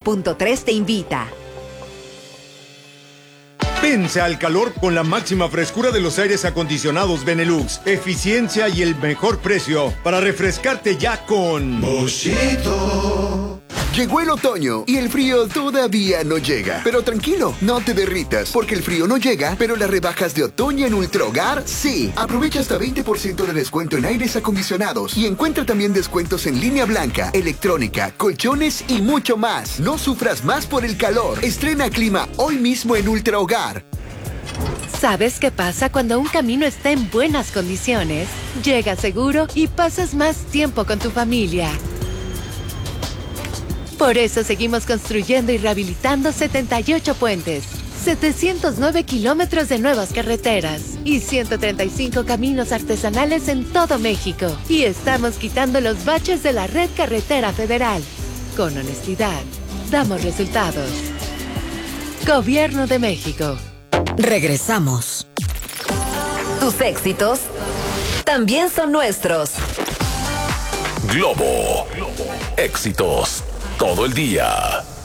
102.3 te invita. Vence al calor con la máxima frescura de los aires acondicionados Benelux. Eficiencia y el mejor precio para refrescarte ya con Boschito. Llegó el otoño y el frío todavía no llega. Pero tranquilo, no te derritas, porque el frío no llega, pero las rebajas de otoño en Ultrahogar sí. Aprovecha hasta 20% de descuento en aires acondicionados y encuentra también descuentos en línea blanca, electrónica, colchones y mucho más. No sufras más por el calor. Estrena clima hoy mismo en Ultrahogar. ¿Sabes qué pasa cuando un camino está en buenas condiciones? Llegas seguro y pasas más tiempo con tu familia. Por eso seguimos construyendo y rehabilitando 78 puentes, 709 kilómetros de nuevas carreteras y 135 caminos artesanales en todo México. Y estamos quitando los baches de la red carretera federal. Con honestidad, damos resultados. Gobierno de México. Regresamos. Tus éxitos también son nuestros. Globo. Éxitos todo el día.